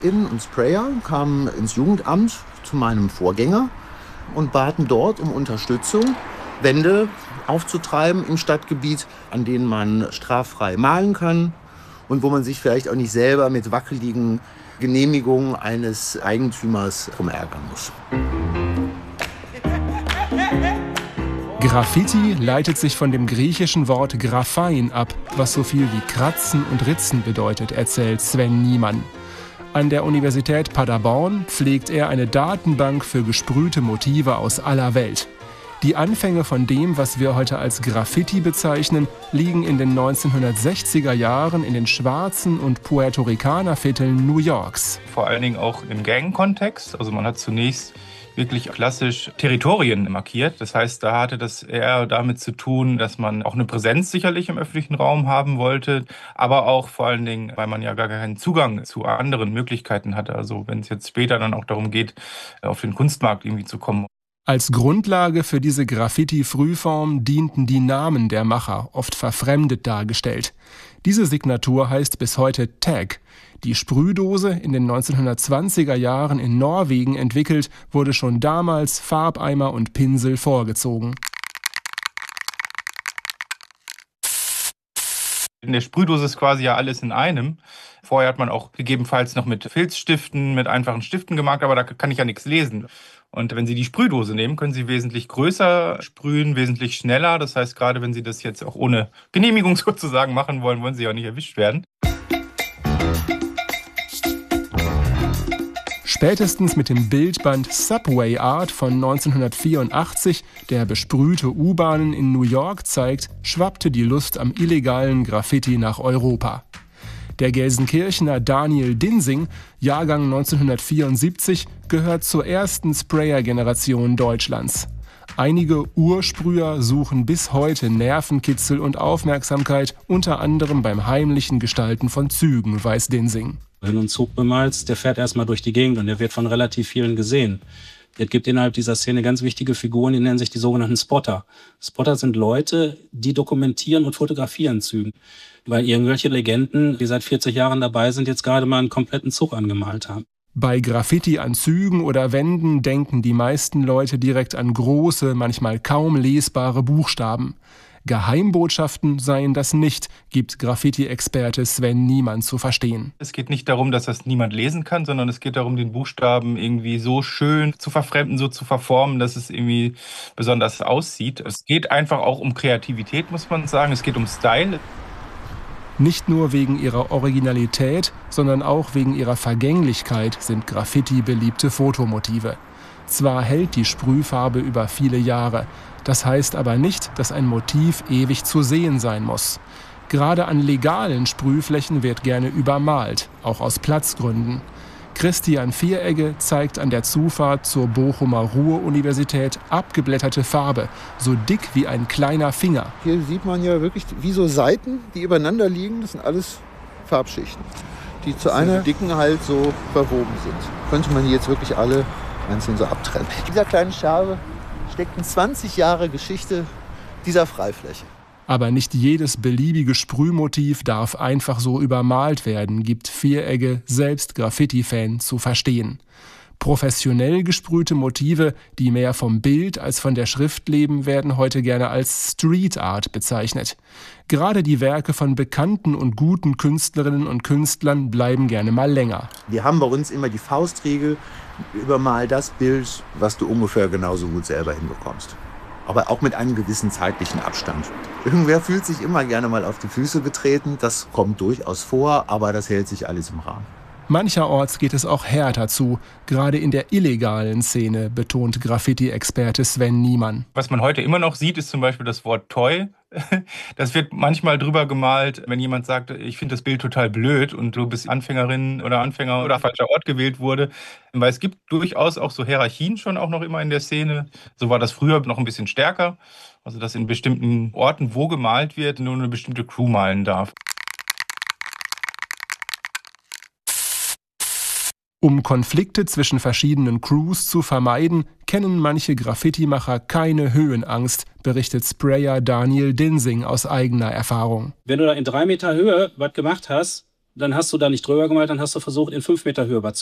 und Sprayer kamen ins Jugendamt zu meinem Vorgänger und baten dort um Unterstützung, Wände aufzutreiben im Stadtgebiet, an denen man straffrei malen kann und wo man sich vielleicht auch nicht selber mit wackeligen Genehmigungen eines Eigentümers drum ärgern muss. Graffiti leitet sich von dem griechischen Wort graphein ab, was so viel wie kratzen und ritzen bedeutet, erzählt Sven Niemann. An der Universität Paderborn pflegt er eine Datenbank für gesprühte Motive aus aller Welt. Die Anfänge von dem, was wir heute als Graffiti bezeichnen, liegen in den 1960er Jahren in den schwarzen und Puerto Ricaner-Vierteln New Yorks. Vor allen Dingen auch im Gang-Kontext. Also man hat zunächst wirklich klassisch Territorien markiert. Das heißt, da hatte das eher damit zu tun, dass man auch eine Präsenz sicherlich im öffentlichen Raum haben wollte, aber auch vor allen Dingen, weil man ja gar keinen Zugang zu anderen Möglichkeiten hatte. Also wenn es jetzt später dann auch darum geht, auf den Kunstmarkt irgendwie zu kommen. Als Grundlage für diese Graffiti-Frühform dienten die Namen der Macher, oft verfremdet dargestellt. Diese Signatur heißt bis heute Tag. Die Sprühdose, in den 1920er Jahren in Norwegen entwickelt, wurde schon damals Farbeimer und Pinsel vorgezogen. In der Sprühdose ist quasi ja alles in einem. Vorher hat man auch gegebenenfalls noch mit Filzstiften, mit einfachen Stiften gemacht, aber da kann ich ja nichts lesen. Und wenn Sie die Sprühdose nehmen, können Sie wesentlich größer sprühen, wesentlich schneller. Das heißt, gerade wenn Sie das jetzt auch ohne Genehmigung sozusagen machen wollen, wollen Sie ja nicht erwischt werden. Spätestens mit dem Bildband Subway Art von 1984, der besprühte U-Bahnen in New York zeigt, schwappte die Lust am illegalen Graffiti nach Europa. Der Gelsenkirchener Daniel Dinsing, Jahrgang 1974, gehört zur ersten Sprayer-Generation Deutschlands. Einige Ursprüher suchen bis heute Nervenkitzel und Aufmerksamkeit, unter anderem beim heimlichen Gestalten von Zügen, weiß Dinsing. Wenn du einen Zug bemalst, der fährt erstmal durch die Gegend und der wird von relativ vielen gesehen. Es gibt innerhalb dieser Szene ganz wichtige Figuren, die nennen sich die sogenannten Spotter. Spotter sind Leute, die dokumentieren und fotografieren Zügen. Weil irgendwelche Legenden, die seit 40 Jahren dabei sind, jetzt gerade mal einen kompletten Zug angemalt haben. Bei Graffiti an Zügen oder Wänden denken die meisten Leute direkt an große, manchmal kaum lesbare Buchstaben. Geheimbotschaften seien das nicht, gibt Graffiti-Experte Sven Niemann zu verstehen. Es geht nicht darum, dass das niemand lesen kann, sondern es geht darum, den Buchstaben irgendwie so schön zu verfremden, so zu verformen, dass es irgendwie besonders aussieht. Es geht einfach auch um Kreativität, muss man sagen. Es geht um Style. Nicht nur wegen ihrer Originalität, sondern auch wegen ihrer Vergänglichkeit sind Graffiti beliebte Fotomotive. Zwar hält die Sprühfarbe über viele Jahre, das heißt aber nicht, dass ein Motiv ewig zu sehen sein muss. Gerade an legalen Sprühflächen wird gerne übermalt, auch aus Platzgründen. Christian Vieregge zeigt an der Zufahrt zur Bochumer Ruhr-Universität abgeblätterte Farbe, so dick wie ein kleiner Finger. Hier sieht man ja wirklich wie so Seiten, die übereinander liegen. Das sind alles Farbschichten, die zu einer dicken halt so verwoben sind. Könnte man die jetzt wirklich alle einzeln so abtrennen. In dieser kleinen Scherbe steckten 20 Jahre Geschichte dieser Freifläche. Aber nicht jedes beliebige Sprühmotiv darf einfach so übermalt werden, gibt Vieregge, selbst Graffiti-Fan, zu verstehen. Professionell gesprühte Motive, die mehr vom Bild als von der Schrift leben, werden heute gerne als Street Art bezeichnet. Gerade die Werke von bekannten und guten Künstlerinnen und Künstlern bleiben gerne mal länger. Wir haben bei uns immer die Faustregel, übermal das Bild, was du ungefähr genauso gut selber hinbekommst. Aber auch mit einem gewissen zeitlichen Abstand. Irgendwer fühlt sich immer gerne mal auf die Füße getreten, das kommt durchaus vor, aber das hält sich alles im Rahmen. Mancherorts geht es auch härter zu, gerade in der illegalen Szene, betont Graffiti-Experte Sven Niemann. Was man heute immer noch sieht, ist zum Beispiel das Wort Toy. Das wird manchmal drüber gemalt, wenn jemand sagt, ich finde das Bild total blöd und du bist Anfängerin oder Anfänger oder falscher Ort gewählt wurde. Weil es gibt durchaus auch so Hierarchien schon auch noch immer in der Szene. So war das früher noch ein bisschen stärker. Also dass in bestimmten Orten, wo gemalt wird, nur eine bestimmte Crew malen darf. Um Konflikte zwischen verschiedenen Crews zu vermeiden, kennen manche Graffiti-Macher keine Höhenangst, berichtet Sprayer Daniel Dinsing aus eigener Erfahrung. Wenn du da in 3 Meter Höhe was gemacht hast, dann hast du da nicht drüber gemalt, dann hast du versucht, in 5 Meter Höhe